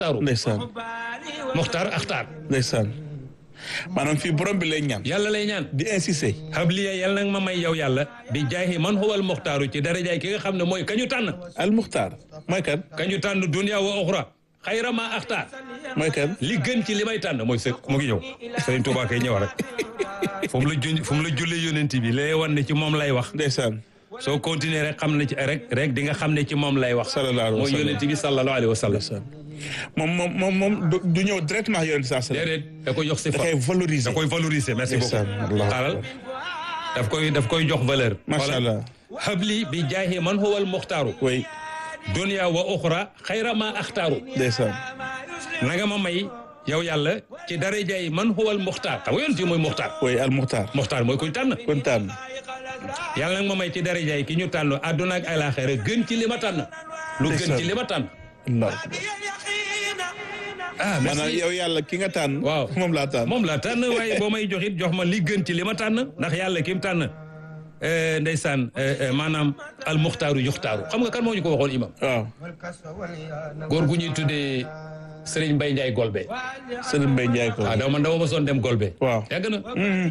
ndeysaan muxtaar axtaar ndeysaan maanaam fii borom bi lay ñaan. yàlla lay ñaan di insister. habliya yàlla nag ma may yow yàlla bi jaahi man huwal muxtaaru ci darajaay ki nga xam ne mooy kañu tànn al muxtaar mooy kan. kañu tànn dunya wa uxra xayra ma axtaar mooy kan. li gën ci li may tànn mooy sëg mu ngi ñëw Sëriñ Tuubaa kay ñëw rek fu mu la jullee yonent bi lay wan ne ci moom lay wax ndeysaan. soo continuer rek xam ne ci rek di nga xam ne ci moom lay wax sallallahu alayhi wa sallam mooy yonent bi sallallahu alayhi wa sallam ndeysaan. moom du ñëw directement yonent saa sallam. déedéet da koy jox si da koy valoriser. da koy valoriser merci beaucoup xaaral daf koy jox valeur macha allah. habli bi jaahi man huwal muxtaaru oui. dunya wa uxra xayra ma axtaaru ndeysaan. na nga ma may yow yàlla ci darajaay man huwal muxtaar xam nga yonent bi mooy muxtaar oui al muxtaar. muxtaar mooy kuy tànn kontaan. yàlla nag ma may ci darajaay ki ñu tànn àdduna ak àllaaxira gën ci li ma tànn lu gën ci li ma tànn Allah. merci maanaam yow yàlla ki nga tànn. waaw moom laa tànn. moom laa tànn waaye boo may joxit jox ma li gën ci li ma tànn ndax yàlla ki mu tànn ndeysaan maanaam al muxtaaru yuxtaaru xam nga kan moo ñu ko waxoon imam waaw. góor gu ñuy tuddee Serigne Mbaye Ndiaye Golbe Serigne Mbaye Ndiaye ko. waaw dama ma soon dem Golbe waaw. yàgg na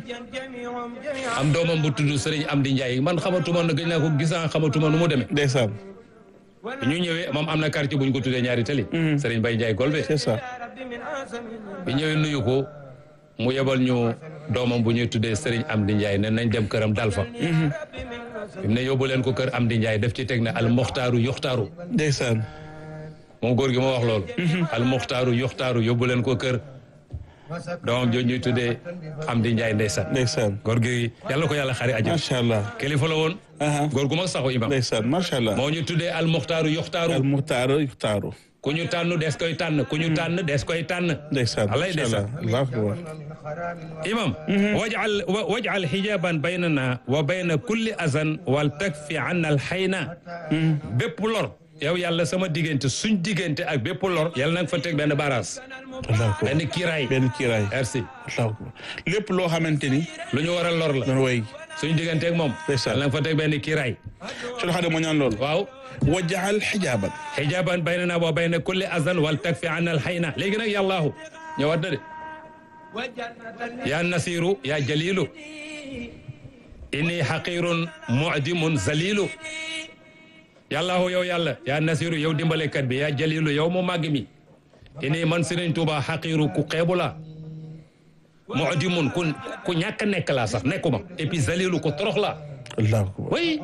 am doomam bu tudd Serigne Amdi Ndiaye man xamatuma na gëj naa ko gisaan xamatuma nu mu demee ndeysaan. ñu ñëwee moom am na quartier bu ñu ko tuddee ñaari tali Serigne Mbaye Ndiaye Golbe c'est ça. bi ñëwee nuyu ko mu yebal ñu doomam bu ñuy tuddee Serigne Amdi Ndiaye ne nañ dem këram dal fa bi mu ne yóbbu leen ko kër Amdi Ndiaye def ci teg ne al muxtaaru yuxtaaru ndeysaan. moom góor gi moo wax loolu al muxtaaru yuxtaaru yóbbu leen ko kër doomam jooju ñuy tuddee Amdi Ndiaye ndeysaan ndeysaan. góor gi yàlla ko yàlla xari àjjana macha allah. kilifa la woon góor gu mag saxu imam ndeysaan macha allah. moo ñu tuddee al muxtaaru yuxtaaru al muxtaar yuxtaaru. ku ñu tànn des koy tànn ku ñu tànn des koy tànn ndeysaan. alay macha allah. ndeysaan allahu akbar. imam waj'al hijaban baynana wa bayna kulli azan wal takfi anna al hayna bépp lor yow yàlla sama diggante suñ diggante ak bépp lor yàlla nag fa teg benn barage allahu akbar. benn kiiraay benn kiiraay. merci allahu akbar. lépp loo xamante ni. lu ñu war a lor la doon way. suñ diggante ak moom ndeysaan. yàlla nag fa teg benn kiiraay sunu xarit moo ñaan loolu. waaw wajaal xijaaban. hijaban baynana wa bayna kulli azan wal takfi anna al hayna léegi nag yàllaahu ñëwaat na de yaa nasiru yaa jalilu inni xaqirun mu'dimun zalilu yàllaahu yow yàlla yaa nasiru yow dimbalekat bi yaa jalilu yow mu màgg mi inni man Sëriñ Tuuba xaqiru ku xeebu la mu'dimun ku ñàkk nekk laa sax nekkuma et puis zalilu ku torox la allahu akbar. oui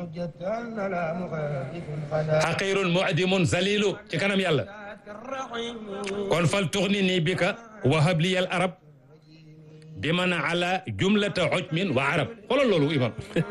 xaqirun mu'dimun zalilu ci kanam yàlla kon fal tuxni nii bika wa habliyal arab bi man ala jumlata ujmin wa arab xoolal loolu imam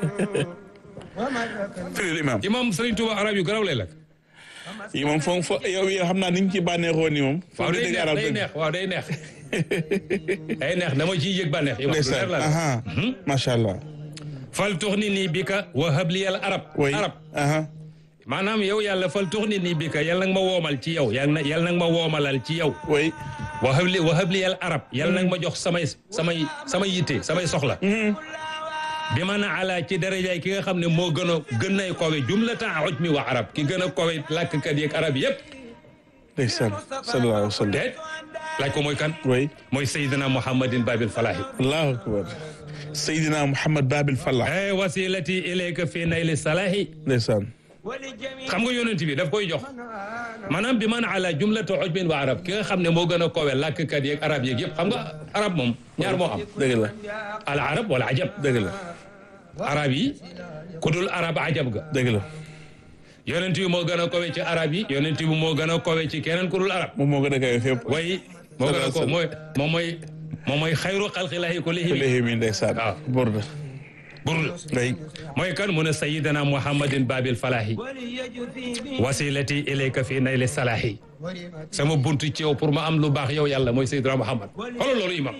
firil imam. imam Sëriñ Tuuba arab yu garaw lay lakk yi moom fo yow yi xam naa ni ñu ci bànneexoo ni moom. waaw day neex waaw day neex day neex dama ciy yëg bànneex imam ndeysaan. aha macha allah. fal tuxni nii bika wa habliyal arab oui. arab aha maanaam yow yàlla fal tuxni nii bika yàlla nag ma woomal ci yow yàlla nag ma woomalal ci yow oui. wa habliyal arab yàlla nag ma jox samay yitte samay soxla bi ma na ala ci darajaay ki nga xam ne moo gën nay kowe jumlata ujmi wa arab ki gën a kowe làkkat yeeg arab yëpp ndeysaan. sallallahu alayhi wa sallam. déet laaj ko mooy kan oui. mooy Seydina Muhammadin Babil Falahi allahu akbar. Seydina Muhammad Babil Falah. wasilati ilayka fi nayli salahi ndeysaan. xam nga yonent bi daf koy jox maanaam bi man ala jumlata ujmin wa arab ki nga xam ne moo gën a kowe làkkat yeeg arab yeeg yëpp xam nga arab moom ñaar moo am dëgg la. al arab wala ajab dëgg la. arab yi ku dul arab ajab ga dëgg la. yonent bi moo gën a kowe ci arab yi yonent bi moo gën a kowe ci keneen ku dul arab moom moo gën a kawe fépp. way moo gën a ko moom mooy xayru xalqilaahi kullihim léegi mi ndeysaan. waaw Burda. burda day. mooy kan mu ne sayidana muhammadin babil falahi wasilati ilayka fi nayli salahi sama buntu ci yow pour ma am lu baax yow yàlla mooy sayidana muhammad xoolal loolu imam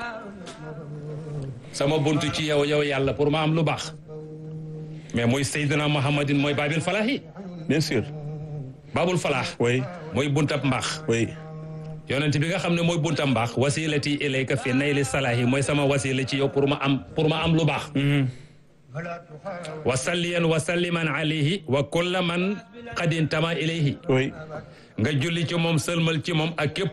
sama buntu ci yow yàlla pour ma am lu baax mais mooy sayidana muhammadin mooy babil falahi bien sûr. babul falaax oui. mooy buntab mbaax oui. yonent bi nga xam ne mooy buntam mbaax wasilati ilayka fi nayli salaahi mooy sama wasila ci yow pour ma am lu baax wa salliyan wa salliman alayhi wa kulla man qad intama ilayhi oui nga julli ci moom sëlmal ci moom ak képp